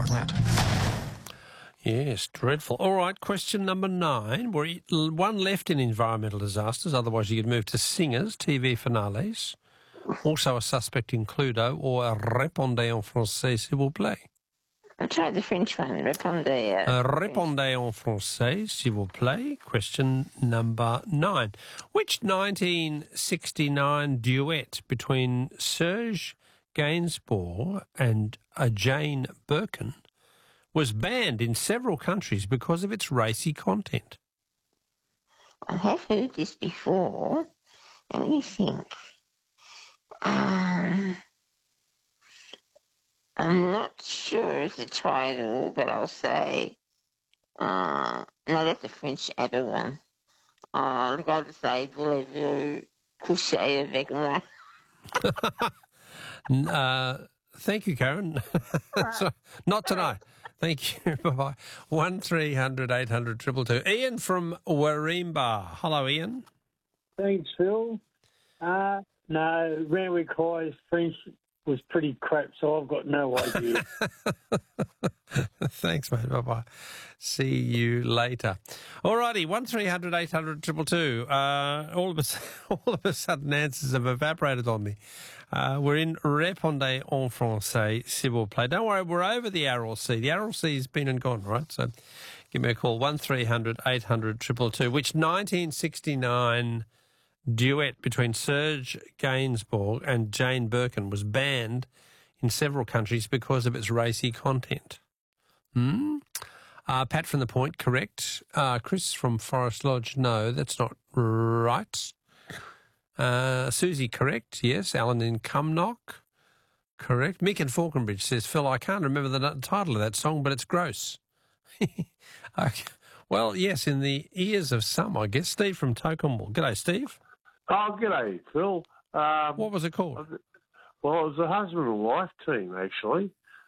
that. Yes, dreadful. All right, question number 9. We're one left in environmental disasters, otherwise you could move to singers, TV finales. Also a suspect in Cluedo, or a répondez en français, s'il vous plaît. I'll try the French one. Répondez. Répondez en français, s'il vous plaît. Question number 9. Which 1969 duet between Serge Gainsbourg and Jane Birkin was banned in several countries because of its racy content? I have heard this before. Let me think. I'm not sure of the title, but I'll say, no, that's the French ABBA one. I've got to say, voulez-vous coucher avec moi? Thank you, Karen. So, not tonight. Thank you. Bye-bye. 1300 800 222. Ian from Warringah. Hello, Ian. Thanks, Phil. No, Renwick High's French was pretty crap, so I've got no idea. Thanks, mate. Bye-bye. See you later. All righty, 1300 800 222. All of a sudden, answers have evaporated on me. We're in Répondez en français, s'il vous plaît. Don't worry, we're over the Aral Sea. The Aral Sea's been and gone, right? So give me a call, 1300 800 222. Which 1969 duet between Serge Gainsbourg and Jane Birkin was banned in several countries because of its racy content? Pat from The Point, correct. Chris from Forest Lodge, no, that's not right. Susie, correct, yes. Alan in Cumnock, correct. Mick in Falconbridge says, Phil, I can't remember the title of that song, but it's gross. Okay. Well, yes, in the ears of some, I guess. Steve from Tocumwal. G'day, Steve. Oh, g'day, Phil. What was it called? Well, it was a husband and wife team, actually.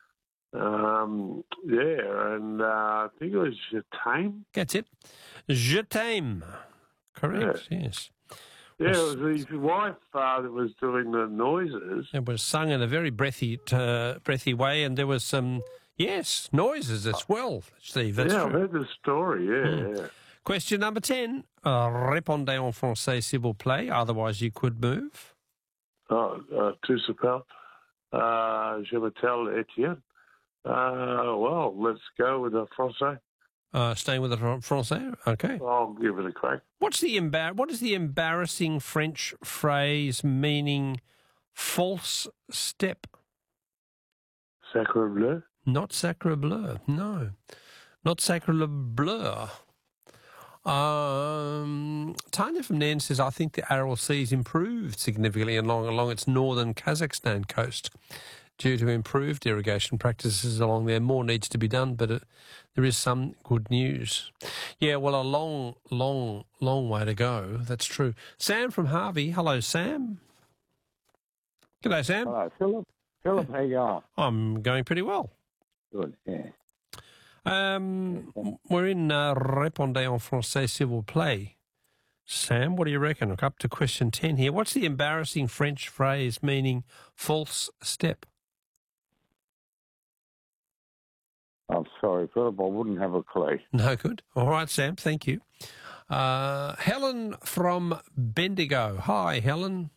And I think it was Je t'aime. That's it. Je t'aime. Correct, yes. Yeah, it was his wife that was doing the noises. It was sung in a very breathy way, and there was some, yes, noises as well, Steve. That's true. I've heard the story, yeah. Question number 10. Répondez en français, s'il vous plaît. Otherwise, you could move. Tout s'appelle. Je m'appelle Etienne. Well, let's go with the français. Staying with the français? Okay. I'll give it a crack. What is the embarrassing French phrase meaning false step? Sacre bleu? Not sacre bleu, no. Not sacre bleu. Tanya from Nairn says, I think the Aral Sea's improved significantly along its northern Kazakhstan coast due to improved irrigation practices along there. More needs to be done, but there is some good news. Yeah, well, a long way to go. That's true. Sam from Harvey. Hello, Sam. G'day, Sam. Hello, Philip. Philip, how you going? I'm going pretty well. Good, yeah. We're in Répondez en français, s'il vous plaît. Sam, what do you reckon? Look, up to question 10 here. What's the embarrassing French phrase meaning false step? I'm sorry, Philip, I wouldn't have a clue. No good. All right, Sam, thank you. Helen from Bendigo. Hi, Helen.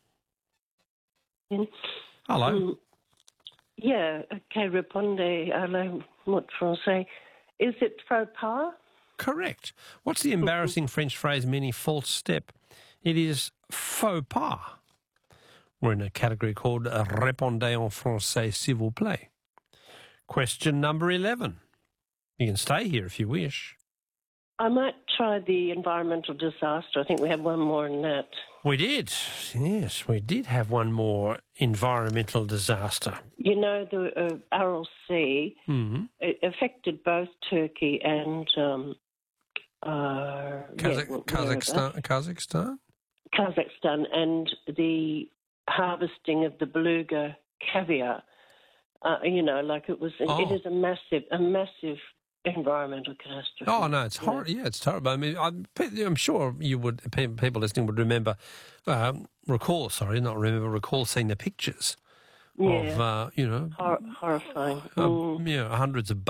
Hello. Yeah, okay, répondez à la mot français. Is it faux pas? Correct. What's the embarrassing French phrase meaning false step? It is faux pas. We're in a category called Répondez en français, s'il vous plaît. Question number 11. You can stay here if you wish. I might try the environmental disaster. I think we have one more in that. We did. Yes, we did have one more environmental disaster. You know, the Aral Sea it affected both Turkey and Kazakhstan? Kazakhstan, and the harvesting of the beluga caviar. You know, like it is a massive environmental catastrophe. Oh no, it's horrible. Yeah, it's terrible. I mean, I'm sure people listening would recall seeing the pictures of horrifying. hundreds of